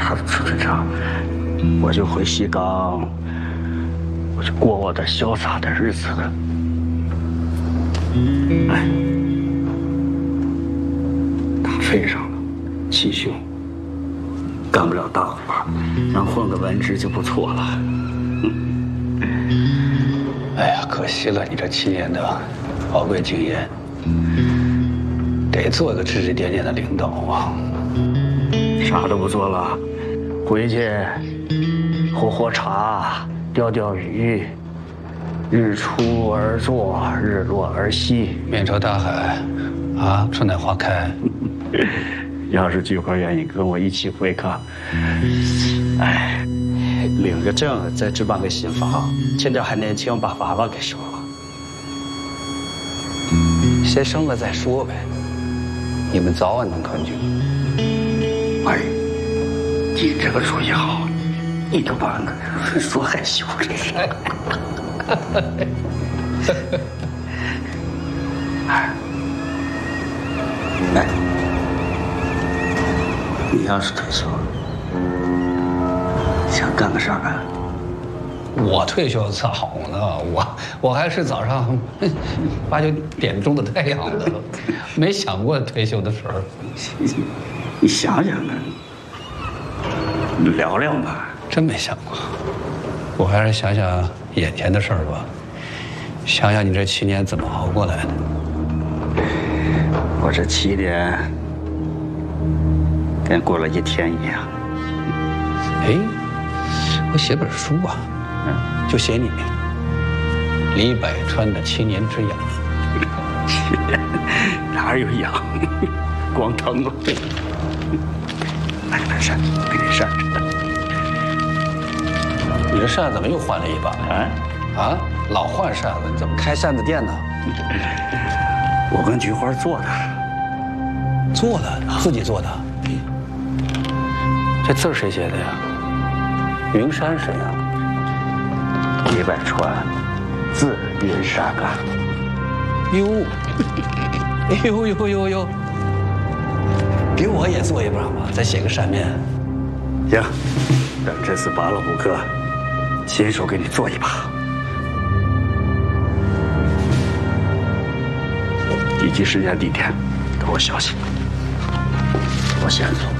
他的出村长，我就回西岗，我就过我的潇洒的日子了。哎，打废上了，气胸，干不了大活，能混个文职就不错了。哎呀，可惜了你这7年的宝贵经验，得做个指指点点的领导啊！啥都不做了，回去喝喝茶，钓钓鱼，日出而作，日落而息，面朝大海，啊，春暖花开。要是菊花愿意跟我一起会客，哎，领个证，再置办个新房，趁着还年轻，把娃娃给生了。先生了再说呗，你们早晚能团聚。哎，你这个主意好，你都把俺说害羞了。哎，你要是退休了，想干个啥干？我退休才好呢，我还是早上8、9点钟的太阳呢，没想过退休的事儿。你想想啊，聊聊吧。真没想过，我还是想想眼前的事儿吧，想想你这7年怎么熬过来的。我这7年跟过了1天一样。哎，我写本书啊。就写你李百川的7年之痒。哪有痒？光疼了。来扇，给你扇着。你这扇子怎么又换了一把？啊，老换扇子，你怎么开扇子店呢？我跟菊花做的。做的？自己做的？这字谁写的呀？云山谁呀？李百川，字云山啊。哟，呦，给我也做一本吧，再写个扇面。行，等这次拔了5个，亲手给你做一把。具体时间地点，给我消息。我先走。